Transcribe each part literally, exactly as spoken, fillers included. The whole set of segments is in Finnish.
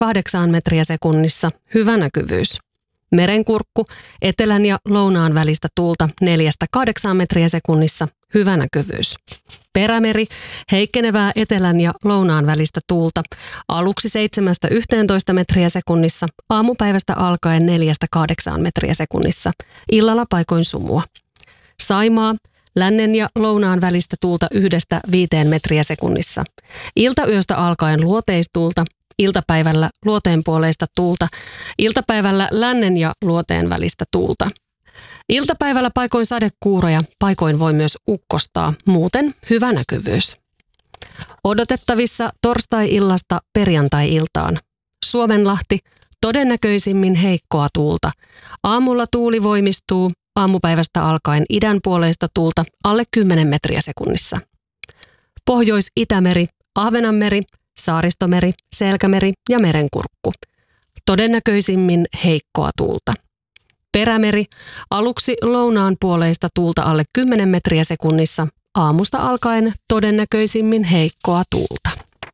kahdeksaan metriä sekunnissa, hyvä näkyvyys. Merenkurkku, etelän ja lounaan välistä tuulta neljästä kahdeksaan metriä sekunnissa, hyvä näkyvyys. Perämeri, heikkenevää etelän ja lounaan välistä tuulta, aluksi seitsemästä yhteentoista metriä sekunnissa, aamupäivästä alkaen neljästä kahdeksaan metriä sekunnissa, illalla paikoin sumua. Saimaa, lännen ja lounaan välistä tuulta yhdestä viiteen metriä sekunnissa. Iltayöstä alkaen luoteistuulta, iltapäivällä luoteenpuoleista tuulta, iltapäivällä lännen ja luoteen välistä tuulta. Iltapäivällä paikoin sadekuuroja, paikoin voi myös ukkostaa, muuten hyvä näkyvyys. Odotettavissa torstai-illasta perjantai-iltaan. Suomenlahti, todennäköisimmin heikkoa tuulta. Aamulla tuuli voimistuu, aamupäivästä alkaen idänpuoleista tuulta alle kymmenen metriä sekunnissa. Pohjois-Itämeri, Ahvenanmeri, Saaristomeri, Selkämeri ja Merenkurkku. Todennäköisimmin heikkoa tuulta. Perämeri, aluksi lounaan puoleista tuulta alle kymmenen metriä sekunnissa, aamusta alkaen todennäköisimmin heikkoa tuulta.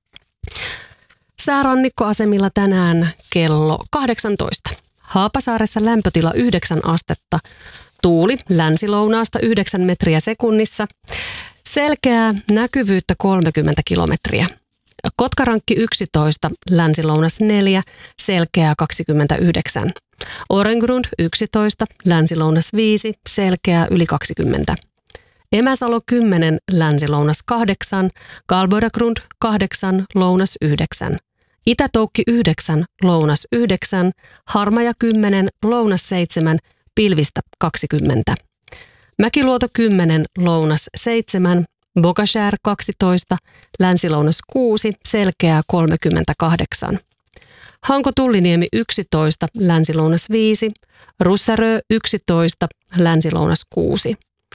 Säärannikkoasemilla tänään kello kahdeksantoista. Haapasaaressa lämpötila yhdeksän astetta, tuuli länsilounaasta yhdeksän metriä sekunnissa, selkeää näkyvyyttä kolmekymmentä kilometriä. Kotkarankki yksitoista, länsilounas neljä, selkeää kaksikymmentäyhdeksän. Orengrund yksitoista, länsilounas viisi, selkeää yli kaksikymmentä. Emäsalo kymmenen, länsilounas kahdeksan, Galboragrund kahdeksan, lounas yhdeksän. Itätoukki yhdeksän, lounas yhdeksän, Harmaja kymmenen, lounas seitsemän, pilvistä kaksikymmentä. Mäkiluoto kymmenen, lounas seitsemän, Bogashär kaksitoista, länsilounas kuusi, selkeää kolmekymmentäkahdeksan. Hanko-Tulliniemi yksitoista, länsilounas viisi, Russarö yksitoista, länsilounas kuusi.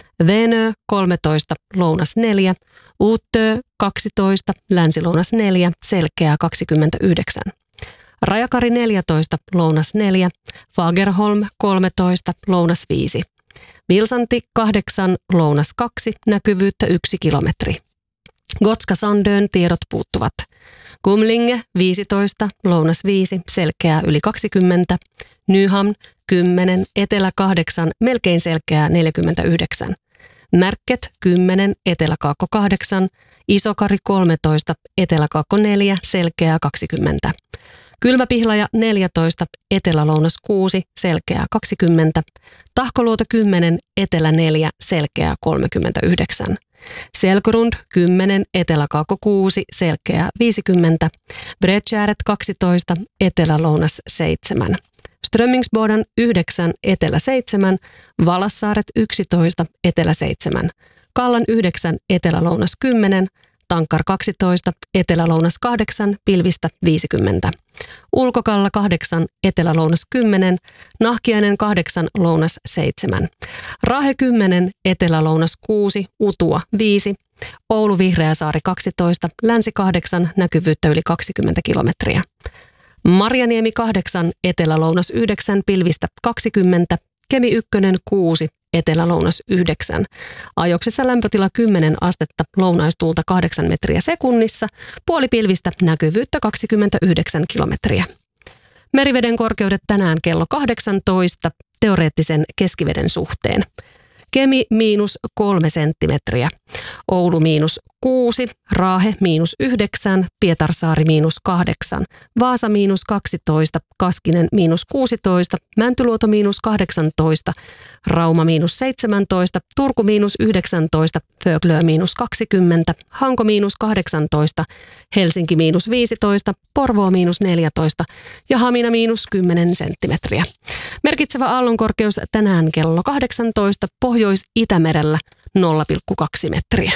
Venö kolmetoista, lounas neljä, Uuttö kaksitoista, länsilounas neljä, selkeää kaksikymmentäyhdeksän. Rajakari neljätoista, lounas neljä, Fagerholm kolmetoista, lounas viisi. Vilsanti kahdeksan, lounas kaksi, näkyvyyttä yksi kilometri. Gotska Sandön tiedot puuttuvat. Kumlinge viisitoista, lounas viisi, selkeää yli kaksikymmentä. Nyhamn kymmenen, etelä kahdeksan, melkein selkeää neljäkymmentäyhdeksän. Märket kymmenen, eteläkaakko kahdeksan, Isokari kolmetoista, eteläkaakko neljä, selkeää kaksikymmentä. Kylmäpihlaja neljätoista, etelälounas kuusi, selkeää kaksikymmentä. Tahkoluoto kymmenen, etelä neljä, selkeää kolmekymmentäyhdeksän. Selkrund kymmenen, eteläkaakko kuusi, selkeää viisikymmentä. Bredtjäret kaksitoista, etelälounas seitsemän. Strömmingsboden yhdeksän, etelä seitsemän, Valassaaret yksitoista, etelä seitsemän. Kallan yhdeksän, etelälounas kymmenen, Tankkar kaksitoista, etelälounas kahdeksan, pilvistä viisikymmentä. Ulkokalla kahdeksan, etelälounas kymmenen, Nahkiainen kahdeksan, lounas seitsemän. Rahe kymmenen, etelälounas kuusi, Utua viisi. Oulu Vihreäsaari kaksitoista, länsi kahdeksan, näkyvyyttä yli kaksikymmentä kilometriä. Marjaniemi kahdeksan, etelälounas yhdeksän, pilvistä kaksikymmentä. Kemi ykkönen kuusi, etelälounas yhdeksän. Ajoksessa lämpötila kymmenen astetta, lounaistuulta kahdeksan metriä sekunnissa, puolipilvistä näkyvyyttä kaksikymmentäyhdeksän kilometriä. Meriveden korkeudet tänään kello kahdeksantoista teoreettisen keskiveden suhteen. Kemi miinus kolme senttimetriä, Oulu miinus kuusi, Raahe miinus yhdeksän, Pietarsaari miinus kahdeksan, Vaasa miinus kaksitoista, Kaskinen miinus kuusitoista, Mäntyluoto miinus kahdeksantoista, Rauma miinus seitsemäntoista, Turku miinus yhdeksäntoista, Föglö miinus kaksikymmentä, Hanko miinus kahdeksantoista, Helsinki miinus viisitoista, Porvoo miinus neljätoista ja Hamina miinus kymmenen senttimetriä. Merkitsevä aallonkorkeus tänään kello kahdeksantoista, Pohjois-Itämerellä nolla pilkku kaksi metriä.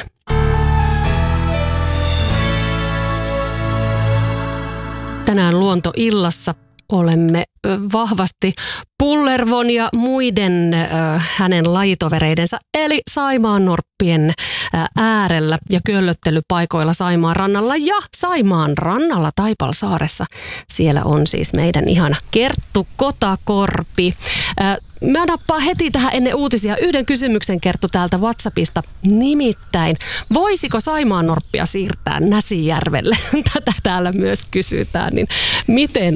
Tänään luontoillassa olemme vahvasti Pullervon ja muiden äh, hänen lajitovereidensa eli Saimaan norppien äh, äärellä ja köllöttelypaikoilla Saimaan rannalla ja Saimaan rannalla Taipalsaaressa. Siellä on siis meidän ihana Kerttu Kotakorpi. Äh, mä nappaan heti tähän ennen uutisia yhden kysymyksen Kerttu täältä WhatsAppista. Nimittäin, voisiko Saimaannorppia siirtää Näsijärvelle? Tätä täällä myös kysytään. Niin miten